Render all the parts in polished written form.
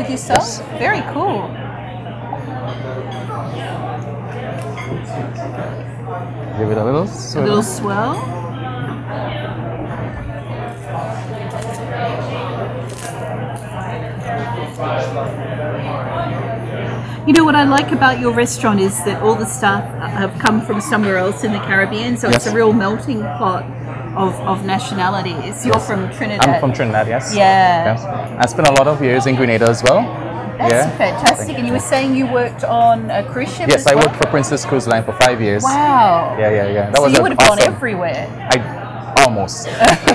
with yourself? Yes. Very cool. Give it a little A swirl. little swirl. You know what I like about your restaurant is that all the staff have come from somewhere else in the Caribbean, so it's Yes. a real melting pot of nationalities. You're from Trinidad. I'm from Trinidad, yes. Yeah. Yes. I spent a lot of years in Grenada as well. That's Yeah. fantastic. And you were saying you worked on a cruise ship Yes, as I well? worked for Princess Cruise Line for 5 years. Wow. Yeah. That So was you would have gone awesome. everywhere. Almost.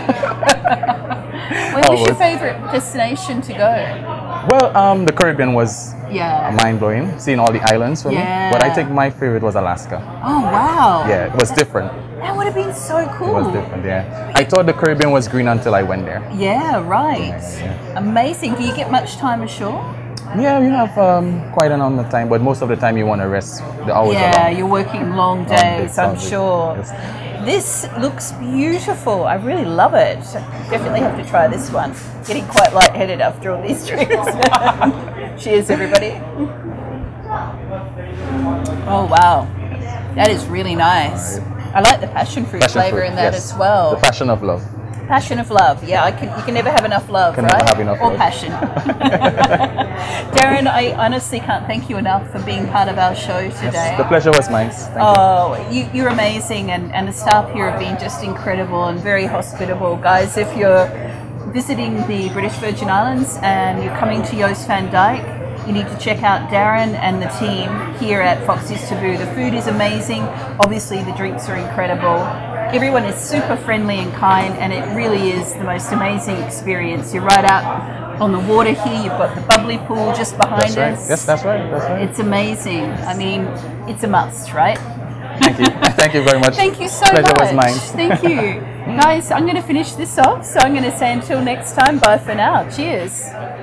Where was your Almost. favorite destination to go? Well, the Caribbean was Yeah. mind blowing, seeing all the islands for me. Yeah. But I think my favorite was Alaska. Oh, wow. Yeah, it was different. That would have been so cool. It was different, yeah. I thought the Caribbean was green until I went there. Yeah, right. Yeah. Amazing. Do you get much time ashore? Yeah, you have quite an amount of time, but most of the time you want to rest. The hours are Yeah, long. you're working long Long days, I'm days. sure. Yes. This looks beautiful. I really love it. Definitely have to try this one. Getting quite lightheaded after all these drinks. Cheers, everybody. Oh, wow. That is really nice. I like the passion fruit Passion flavour fruit, in that yes. as well. The passion of love. Passion of love. Yeah, you can never have enough love, Can right? never have enough or love. passion. Darren, I honestly can't thank you enough for being part of our show today. The pleasure was mine. Thank you. Oh, you're amazing, and the staff here have been just incredible and very hospitable. Guys, if you're visiting the British Virgin Islands and you're coming to Joost van Dyke, you need to check out Darren and the team here at Foxy's Taboo. The food is amazing. Obviously, the drinks are incredible. Everyone is super friendly and kind, and it really is the most amazing experience. You're right out on the water here. You've got the bubbly pool just behind That's right. us. Yes, that's right. That's right. It's amazing. I mean, it's a must, right? Thank you. Thank you very much. Thank you so Pleasure much. was mine. Thank you. Guys, I'm going to finish this off, so I'm going to say until next time, bye for now. Cheers.